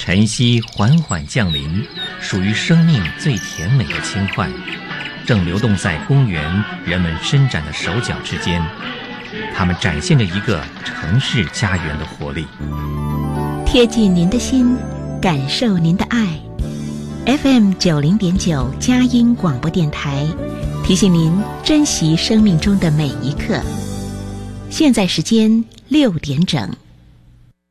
晨曦缓缓降临，属于生命最甜美的轻快，正流动在公园人们伸展的手脚之间。它们展现着一个城市家园的活力， 贴近您的心，感受您的爱。FM 90.9佳音广播电台提醒您珍惜生命中的每一刻。现在时间6点整。